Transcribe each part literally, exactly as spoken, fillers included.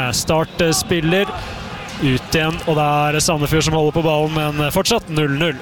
startspiller. Ut igjen, og det er Sandefjord som holder på ballen, men fortsatt null null.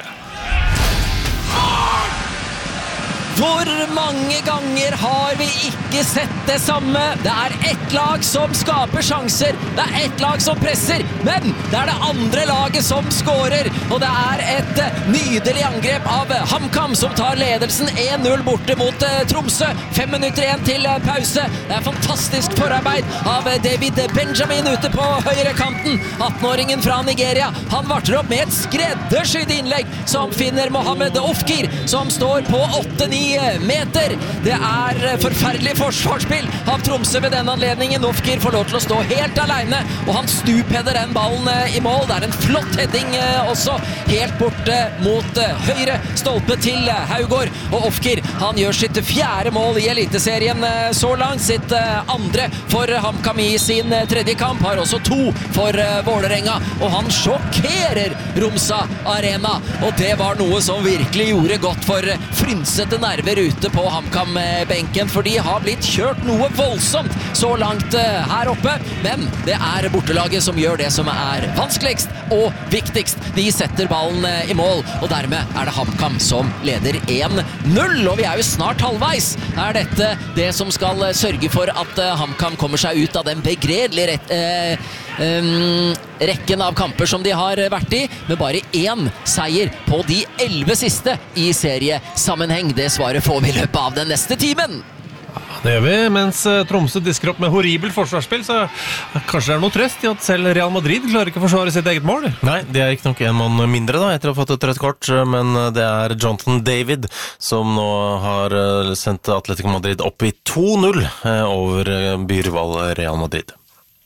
Hvor mange ganger har vi ikke sett det samme? Det er ett lag som skaper sjanser, det er ett lag som presser, men det er det andre laget som skårer, og det er et nydelig angrep av HamKam som tar ledelsen en null borte mot Tromsø. Fem minutter igjen til pause. Det er fantastisk forarbeid av David Benjamin ute på høyre kanten. atten-åringen fra Nigeria. Han varter opp med et skreddersydd innlegg som finner Mohammed Ofkir, som står på åtte ni meter. Det er forferdelig forsvarsspill av Tromsø ved denne anledningen. Ofkir får lov til å stå helt alene, og han stupheder den ballen i mål. Det er en flott heading også, helt borte mot høyre stolpe til Haugård. Og Ofkir, han gjør sitt fjerde mål i Eliteserien så langt, sitt andre for HamKam i sin tredje kamp, har også to for Vålerenga, og han sjokkerer Romsa Arena, og det var noe som virkelig gjorde godt for frynsete nerver ute på HamKam-benken, for de har blitt kjørt noe voldsomt så langt her oppe, men det er bortelaget som gjør det som er vanskeligst og viktigst. De setter ballen i mål, og dermed er det HamKam som leder en null, og vi er jo snart halvveis. Er dette det som skal sørge for at HamKam kommer seg ut av den begredelige rett, eh, Um, rekken av kamper som de har vært i, med bare én seier på de elleve siste i seriesammenheng? Det svaret får vi i løpet av den neste timen. Det gjør vi, mens Tromsø disker opp med horribelt forsvarsspill, så kanskje det er noe trøst i at selv Real Madrid klarer ikke å forsvare sitt eget mål. Nei, det er ikke nok en mann mindre da, etter å ha fått et rødt kort, men det er Jonathan David som nå har sendt Atletico Madrid opp i to null over byrival Real Madrid.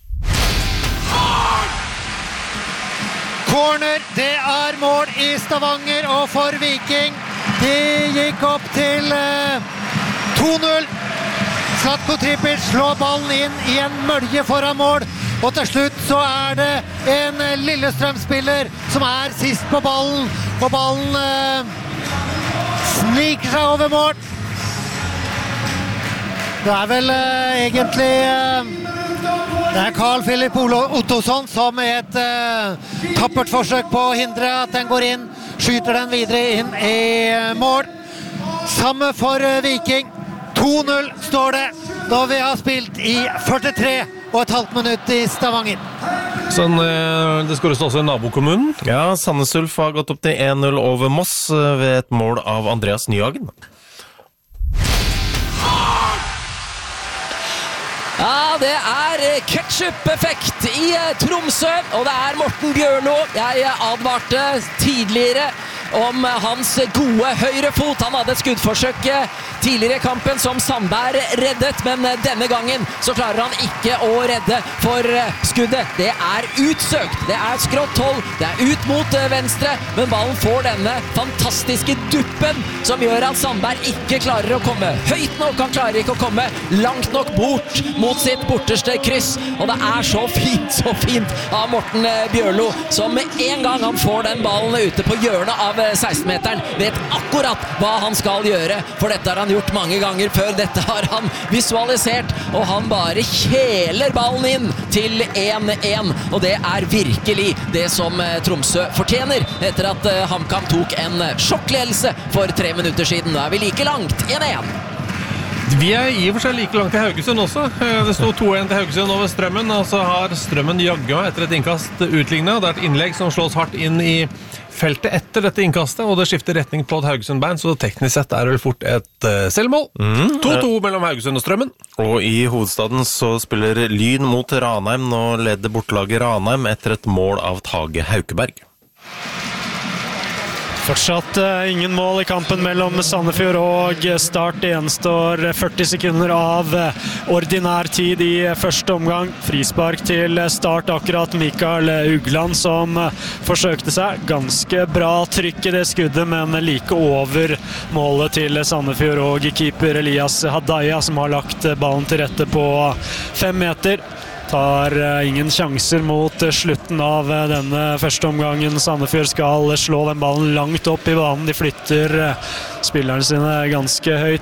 Corner, det er mål i Stavanger, og for Viking, de gikk opp til eh, to null. Zlatko Tripic slår ballen inn i en mølje foran mål, og til slutt så er det en Lillestrøm-spiller som er sist på ballen, og ballen eh, sniker seg over mål. Det er vel eh, egentlig... Eh, Det er Carl Philip Ottosson som med et uh, tappert forsøk på å hindre at den går inn, skyter den videre inn i uh, mål. Samme for uh, Viking. to null står det da vi har spilt i førtitre og et halvt minutt i Stavanger. Sånn, uh, det skåres også i nabokommunen. Ja, Sandnes Ulf har gått opp til en null over Moss ved et mål av Andreas Nyhagen. Ja, det er ketchup-effekt i Tromsø, og det er Morten Bjørlo. Jeg advarte tidligere om hans gode høyre fot. Han hadde et skuddforsøk tidligere i kampen som Sandberg reddet, men denne gangen så klarer han ikke å redde, for skuddet, det er utsøkt. Det er skrått hold, det er ut mot venstre, men ballen får denne fantastiske duppen som gjør at Sandberg ikke klarer å komme høyt nok. Han klarer ikke å komme langt nok bort mot sitt borterste kryss, og det er så fint, så fint av Morten Bjørlo, som med en gang han får den ballen ute på hjørnet av seksten-meteren, vet akkurat hva han skal gjøre, for dette har han gjort mange ganger før. Dette har han visualisert, og han bare kjeler ballen inn til en en, og det er virkelig det som Tromsø fortjener, etter at HamKam tok en sjokkledelse for tre minutter siden. Nå er vi like langt, en en. Vi er i og for seg like langt til Haugesund også. Det stod to en til Haugesund over Strømmen, og så har Strømmen jagget etter et innkast utlignet. Det er et innlegg som slås hardt inn i feltet etter dette innkastet, og det skifter retning på et Haugesund-band, så teknisk sett er det vel fort et uh, selvmål. to to mm. mellom Haugesund og Strømmen. Og i hovedstaden så spiller Lyn mot Ranheim. Nå leder bortelaget Ranheim etter et mål av Tage Haukeberg. Fortsatt uh, ingen mål i kampen mellom Sandefjord og Start. Det gjenstår førti sekunder av uh, ordinær tid i uh, første omgang. Frispark til uh, Start akkurat. Mikael Ugland som uh, forsøkte seg. Ganske bra trykk i det skuddet, men uh, like over målet til uh, Sandefjord og keeper Elias Hadaya, som har lagt uh, ballen til rette på uh, fem meter. Tar uh, ingen sjanser mot uh, slutten av uh, denne første omgangen. Sandefjord skal uh, slå den ballen langt opp i banen. De flytter uh, spillerne sine ganske høyt.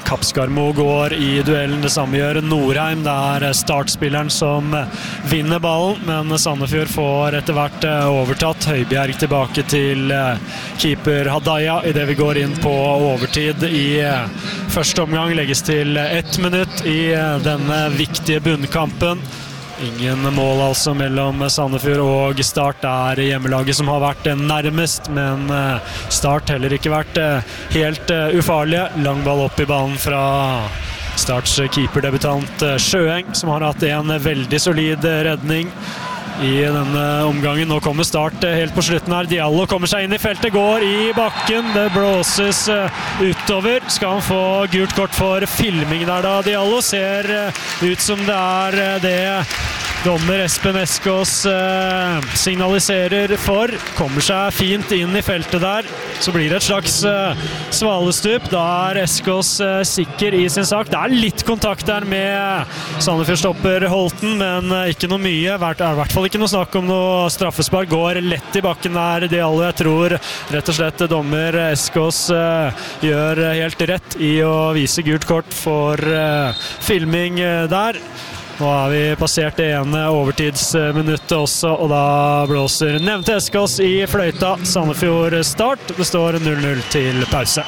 Kapskarmo går i duellen, det samme gjør Norheim. Det er startspilleren som vinner ballen, men Sandefjord får etter hvert overtatt. Høibjerg tilbake til keeper Hadaya i det vi går inn på overtid i første omgang. Legges til ett minutt i denne viktige bunnkampen. Ingen mål altså mellom Sandefjord og Start. Det er hjemmelaget som har vært nærmest, men Start heller ikke vært helt ufarlige. Lang ball opp i banen fra Starts keeperdebutant Sjøeng, som har hatt en veldig solid redning i denne omgangen. Nå kommer Start helt på slutten her. Diallo kommer seg inn i feltet, går i bakken. Det blåses utover. Skal han få gult kort for filming der da, Diallo? Ser ut som det er det dommer Espen Eskås eh, signaliserer for. Kommer seg fint inn i feltet der. Så blir det et slags eh, svalestup. Da er Eskås eh, sikker i sin sak. Det er litt kontakt der med Sandefjord-stopper Holten, men eh, ikke noe mye. Det er i hvert fall ikke noe snakk om noe straffespark. Går lett i bakken der, det alle. Jeg tror rett og slett dommer Eskås eh, gjør helt rett i å vise gult kort for eh, filming eh, der. Nå har vi passert det ene overtidsminuttet også, og da blåser nevnte Eskås i fløyta. Sandefjord Start. Det står null null til pause.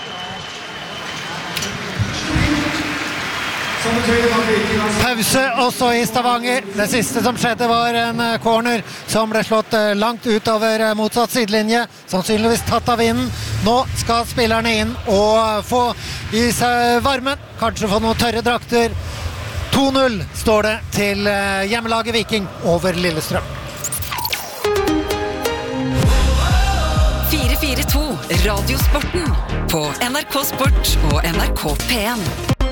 Pause også i Stavanger. Det siste som skjedde var en corner som ble slått langt utover motsatt sidelinje, sannsynligvis tatt av vinden. Nå skal spillerne inn og få i seg varmen, kanskje få noen tørre drakter. to null står det til hjemmelaget Viking over Lillestrøm. fire fire to Radiosporten på N R K Sport og N R K P en.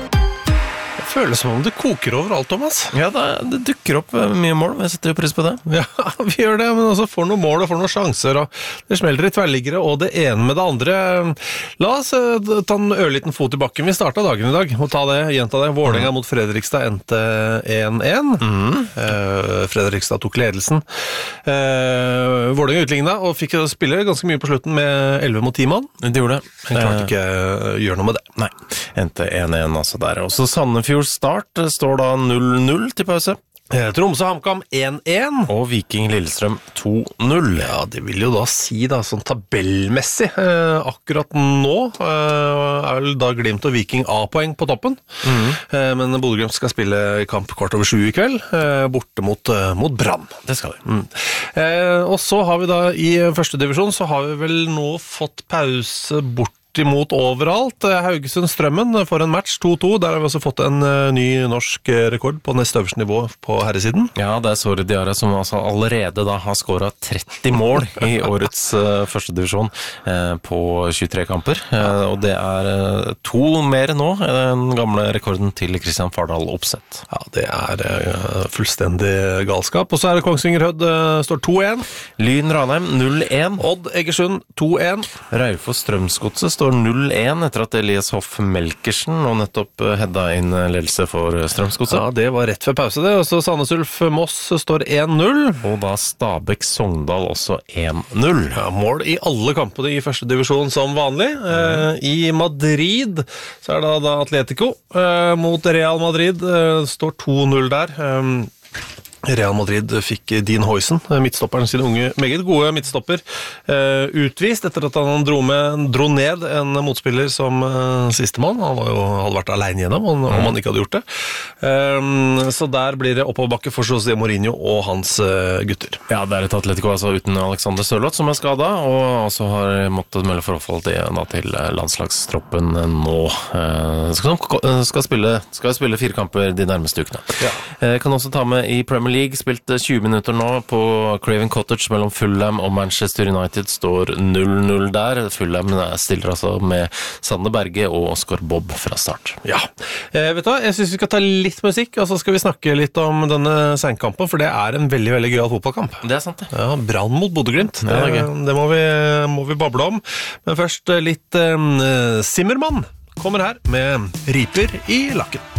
Det føles som om det koker overalt, Thomas. Ja, det, det dukker opp mye mål, men jeg setter jo pris på det. Ja, vi gjør det, men også får noen mål og får noen sjanser, og det smelter i tverrliggere, og det ene med det andre. La oss ta en ørliten fot i bakken. Vi startet dagen i dag, og ta det, gjenta det. Vålerenga mm. mot Fredrikstad endte en en. Mm. Eh, Fredrikstad tok ledelsen. Eh, Vålerenga utlignet, og fikk spille ganske mye på slutten med elleve mot ti mann. Det gjorde det. Jeg klarte ikke å gjøre noe med det. Nei, endte en en altså der. Og så Sandefjord Start står da null null til pause. Tromsø HamKam en en. Og Viking Lillestrøm to null. Ja, det vil jo da si da, sånn tabellmessig, eh, akkurat nå eh, er vel da Glimt og Viking A-poeng på toppen. Mm. Eh, men Bodø-Glimt skal spille kamp kvart over sju i kveld, eh, borte mot, eh, mot Brann. Det skal vi. Mm. Eh, og så har vi da i første divisjon, så har vi vel nå fått pause bort imot overalt. Haugesund Strømmen får en match to to. Der har vi også fått en uh, ny norsk rekord på nest øverste nivå på herresiden. Ja, det er Sori Diarra som altså allerede da har skåret tretti mål i årets uh, første divisjon uh, på tjuetre kamper. Uh, og det er uh, to mer nå, den gamle rekorden til Kristian Fardal Opseth. Ja, det er uh, fullstendig galskap. Og så er det Kongsvinger Hødd, uh, står to en. Lyn Ranheim null en. Odd Egersund to en. Raufoss Strømsgodset står null en etter at Elias Hoff Melkersen og nettopp hedda inn ledelse for Strømsgodset. Ja, det var rett før pause det. Og så Sandnes Ulf Moss står en null. Og da Stabæk Sogndal også en null. Ja, mål i alle kampene i første divisjon som vanlig. Mm. Eh, I Madrid så er det da Atletico eh, mot Real Madrid. Eh, står to null der. Eh, Real Madrid fikk Dean Huijsen, midtstopperen sin unge, meget gode midtstopper, uh, utvist etter at han dro, med, dro ned en motspiller som uh, sistemann. Han var jo, hadde vært alene gjennom om, om han ikke hadde gjort det. Um, så der blir det oppoverbakke for José Mourinho og hans uh, gutter. Ja, det er et Atletico altså uten Alexander Sørloth som er skadet, og også har måttet melde forhold til, da, til landslagstroppen nå. Uh, skal, skal, spille, skal spille fire kamper de nærmeste ukene. Ja. Uh, kan også ta med i Premier League League spilte tjue minutter nå på Craven Cottage mellom Fulham og Manchester United, står null null der. Fulham stiller altså med Sanne Berge og Oskar Bobb fra start. Ja, eh, vet du hva? Jeg synes vi skal ta litt musikk, og så skal vi snakke litt om denne senkampen, for det er en veldig, veldig gøyal fotballkamp. Det er sant det. Ja, Brann mot Bodø-Glimt. Ja, det, det, det må, vi, må vi bable om. Men først litt eh, Simmermann kommer her med Riper i lakken.